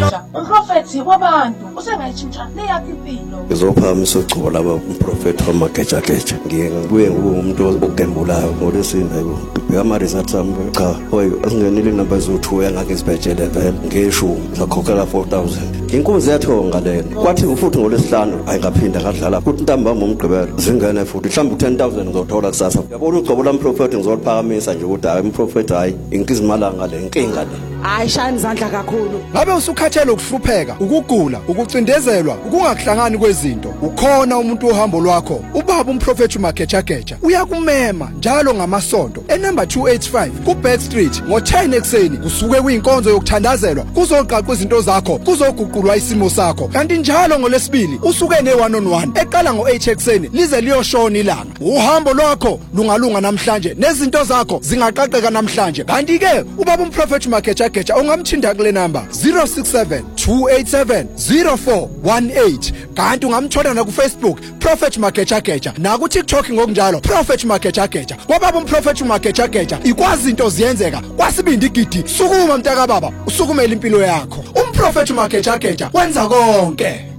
Umprofethi wabantu usengayitshintsha leyakhe impilo. Ngizophamisa uchubo laba umprofethi wamagejageja. Ngibuye ngumuntu ogembulayo ngolesine yebo. Ngiyama results ami cha hoy asingenile number zo2 engake isibhejele vele ngeshumi ngakhokhela 4000. Inkunzi yathonga lena. Kwathi ufuthi ngolesihlanu ayingaphinda ngadlala futhi ntambama umgqibelo zingene futhi mhlawumbe 10000 ngizothola kusasa. Yabona uchubo lomprofethi ngizoliphakamisa nje ukuthi hayi umprofethi hayi inkizimalanga le inkinga le. Hayi shaya izandla kakhulu. Ngabe usukhathele ukuhlupheka, ukugula, ukucindezelwa, ukungakuhlangani kwezinto. Ukhona umuntu ohambo lwakho. Ubaba umprofethi uMagejageja uyakumema njalo ngamasonto enumber 285 ku Back Street ngo10 ekseni kusuke kuyinkonzo yokuthandazelwa kuzoqaqwa izinto zakho kuzoguqulwa isimo sakho. Kanti njalo ngolesibili usuke ne1-on-1 eqala ngo8 ekseni lize liyoshona ilanga. Uhambo lwakho lungalunga namhlanje nezinto zakho zingaqaqeka namhlanje. Kanti ke ubaba umprofethi uMagejageja ungamthinda kule number 067 287 0418. Kanti ungamthola na ku Facebook Prophet Magejageja na ku TikTok ngokunjalo Prophet Magejageja. Kwababa umprofethi uMagejageja ikwazi into ziyenzeka kwasibindi igidi. Sukuma mntaka baba usukumela impilo yakho. Umprofethi uMagejageja wenza konke.